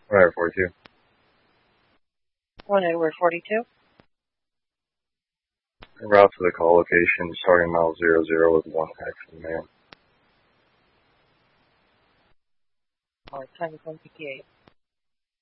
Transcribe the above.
Right, 42. 1 Edward 42. Route to the call location, starting mile 00 with 1 action man. Time is 1:58.